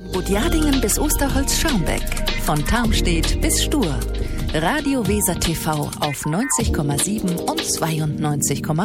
Budjadingen bis Osterholz-Schaumbeck. Von Tarmstedt bis Stur. Radio Weser TV auf 90,7 und 92,5.